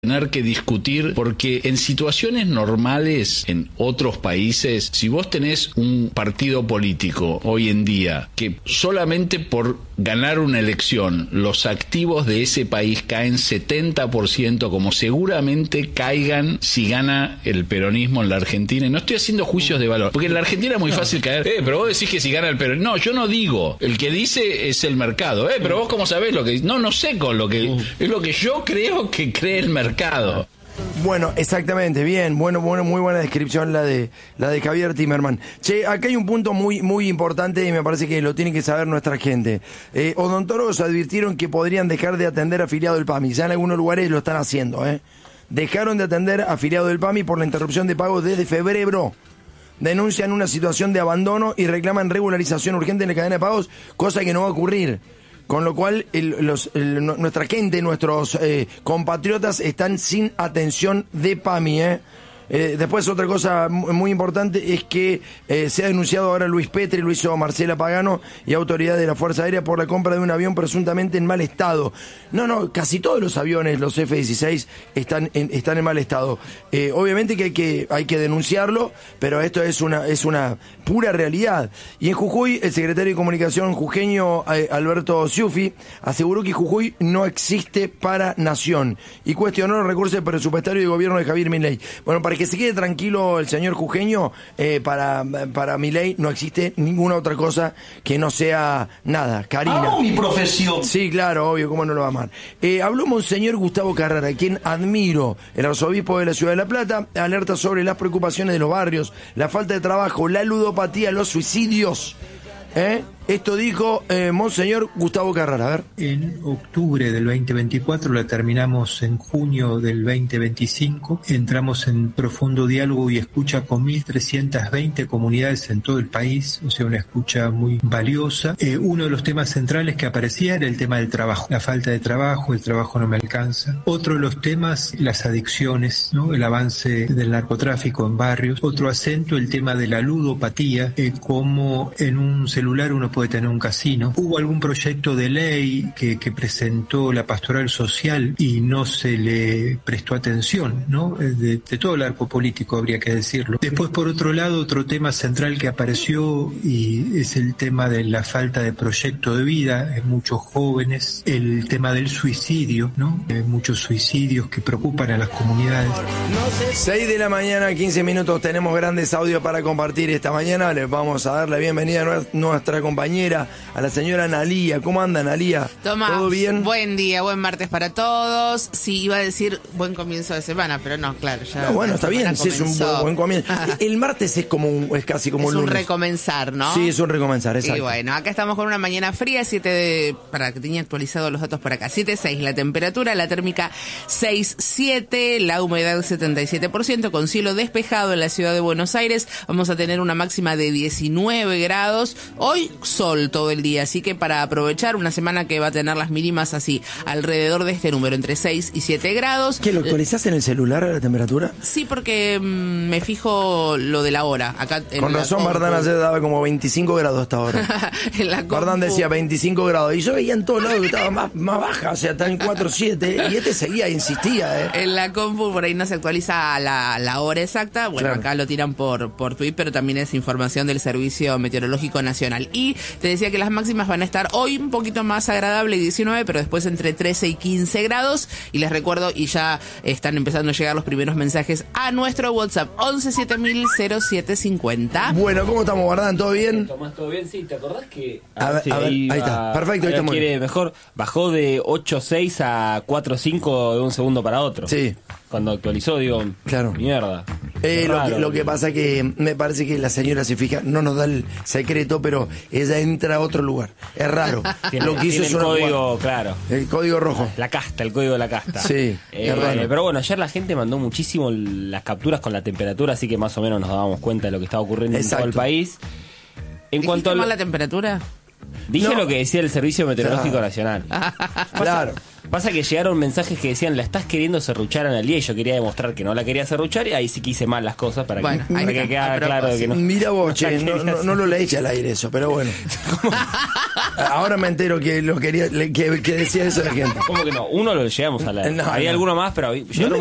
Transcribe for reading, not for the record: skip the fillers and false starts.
tener que discutir, porque en situaciones normales en otros países, si vos tenés un partido político hoy en día que solamente por ganar una elección los activos de ese país caen 70%, como seguramente caigan si gana el peronismo en la Argentina, y no estoy haciendo juicios de valor, porque en la Argentina es muy fácil caer, pero vos decís que si gana el peronismo, no, yo no digo, el que dice es el mercado, pero vos cómo sabés lo que dice, no sé con lo que, es lo que yo creo que cree el mercado. Bueno, exactamente, bien, bueno, muy buena descripción la de Javier Timerman. Che, acá hay un punto muy importante y me parece que lo tiene que saber nuestra gente. Odontólogos advirtieron que podrían dejar de atender afiliado del PAMI, ya en algunos lugares lo están haciendo, Dejaron de atender afiliado del PAMI por la interrupción de pagos desde febrero. Denuncian una situación de abandono y reclaman regularización urgente en la cadena de pagos, cosa que no va a ocurrir. Con lo cual, nuestra gente, nuestros compatriotas están sin atención de PAMI, Después otra cosa muy importante es que se ha denunciado ahora Luis Petri, lo hizo Marcela Pagano y autoridades de la Fuerza Aérea por la compra de un avión presuntamente en mal estado. No, casi todos los aviones, los F-16, están en mal estado. Obviamente que hay que denunciarlo, pero esto es una pura realidad. Y en Jujuy, el secretario de Comunicación jujeño, Alberto Sciuffi, aseguró que Jujuy no existe para nación y cuestionó los recursos presupuestarios del gobierno de Javier Milei. Bueno, para que se quede tranquilo el señor jujeño, para Milei no existe ninguna otra cosa que no sea nada. Karina. Amo mi profesión. Sí, claro, obvio, cómo no lo va a amar. Habló Monseñor Gustavo Carrara, quien admiro, el arzobispo de la Ciudad de La Plata, alerta sobre las preocupaciones de los barrios, la falta de trabajo, la ludopatía, los suicidios. Esto dijo Monseñor Gustavo Carrara. A ver. En octubre del 2024 la terminamos en junio del 2025. Entramos en profundo diálogo y escucha con 1.320 comunidades en todo el país, o sea, una escucha muy valiosa. Uno de los temas centrales que aparecía era el tema del trabajo, la falta de trabajo, el trabajo no me alcanza. Otro de los temas, las adicciones, ¿no? El avance del narcotráfico en barrios. Otro acento, el tema de la ludopatía, como en un celular uno puede tener un casino. Hubo algún proyecto de ley que presentó la Pastoral Social y no se le prestó atención, ¿no? De todo el arco político, habría que decirlo. Después, por otro lado, otro tema central que apareció y es el tema de la falta de proyecto de vida en muchos jóvenes, el tema del suicidio, ¿no? Muchos suicidios que preocupan a las comunidades. 6 de la mañana, 15 minutos, tenemos grandes audios para compartir esta mañana. Les vamos a dar la bienvenida a nuestra compañera, a la señora Analía. ¿Cómo anda, Analía? Tomás, ¿todo bien? Buen día, buen martes para todos. Sí, iba a decir buen comienzo de semana, pero no, claro, ya. No, bueno, está bien, sí, es un buen comienzo. El martes es casi como es lunes. un recomenzar, ¿no? Sí, es un recomenzar, exacto. Y bueno, acá estamos con una mañana fría, para que tenía actualizado los datos por acá, 7.6 la temperatura, la térmica 6.7, la humedad 77%, con cielo despejado en la ciudad de Buenos Aires. Vamos a tener una máxima de 19 grados. Hoy sol todo el día, así que para aprovechar una semana que va a tener las mínimas así, alrededor de este número, entre 6 y 7 grados. ¿Qué, lo actualizás en el celular a la temperatura? Sí, porque me fijo lo de la hora. Acá con razón, Bardán ayer daba como 25 grados hasta ahora. Bardán decía 25 grados, y yo veía en todos lados que estaba más baja, o sea, está en 4.7, y este seguía e insistía. En la compu por ahí no se actualiza la hora exacta, bueno, claro. Acá lo tiran por tweet, pero también es información del Servicio Meteorológico Nacional. Y te decía que las máximas van a estar hoy un poquito más agradable, 19, pero después entre 13 y 15 grados. Y les recuerdo, y ya están empezando a llegar los primeros mensajes a nuestro WhatsApp, 11700750. Bueno, ¿cómo estamos, Bardán? ¿Todo bien? Tomás, ¿todo bien? Sí, ¿te acordás que... ahí está, perfecto. Ahí estamos. Mejor, bajó de 8.6 a 4.5 de un segundo para otro. Sí. Cuando actualizó, digo, claro. Mierda. Lo que pasa que me parece que la señora se fija, no nos da el secreto, pero ella entra a otro lugar. Es raro. Lo que hizo es el código, claro. El código rojo. La casta, el código de la casta. Sí, es raro. Pero bueno, ayer la gente mandó muchísimo las capturas con la temperatura, así que más o menos nos dábamos cuenta de lo que estaba ocurriendo en todo el país. En cuanto a la temperatura... Dije No. lo que decía el Servicio Meteorológico Claro. Nacional. Claro. Pasa que llegaron mensajes que decían, la estás queriendo serruchar a Analía, y yo quería demostrar que no la quería serruchar, y ahí sí que hice mal las cosas para Bueno, que, ahí para que está, quedara a claro de que no. Mira vos, che, la quería no lo leí al aire eso, pero bueno. Ahora me entero que lo quería, que decía eso la gente. ¿Cómo que no? Uno lo llevamos a la... No, Había no. alguno más, pero llegaron